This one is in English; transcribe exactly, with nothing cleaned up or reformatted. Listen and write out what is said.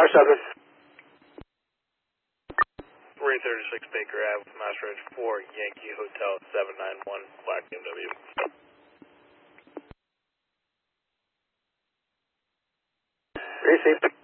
Car seven. three thirty-six Baker Ave, Mass Range four, Yankee Hotel seven nine one, Black B M W. Received.